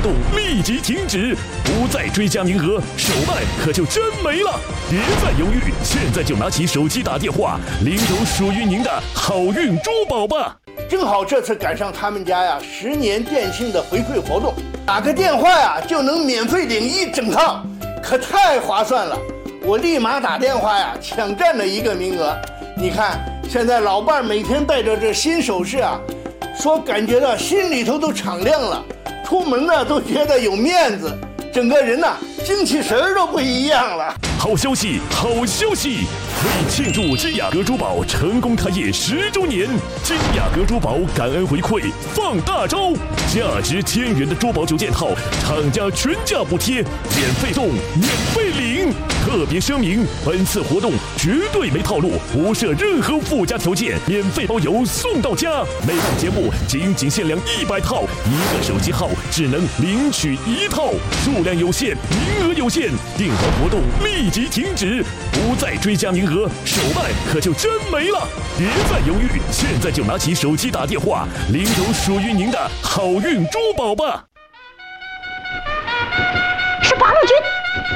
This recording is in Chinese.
动立即停止，不再追加名额，手慢可就真没了。别再犹豫，现在就拿起手机打电话，领走属于您的好运珠宝吧。 正好这次赶上他们家呀10年电信的回馈活动，打个电话呀就能免费领1整套，可太划算了。我立马打电话呀抢占了1个名额。你看现在老伴每天戴着这新首饰啊，说感觉到心里头都敞亮了，出门呢都觉得有面子，整个人呢精气神都不一样了。 好消息，好消息！为庆祝金雅阁珠宝成功开业10周年，金雅阁珠宝感恩回馈放大招，价值1000元的珠宝9件套，厂家全价补贴，免费送，免费领。特别声明，本次活动绝对没套路，不设任何附加条件，免费包邮送到家。每档节目仅限量100套，1个手机号只能领取1套，数量有限，名额有限，订单活动立即停止，不再追加名额，手慢可就真没了。别再犹豫，现在就拿起手机打电话，领走属于您的好运珠宝吧。 是八路军。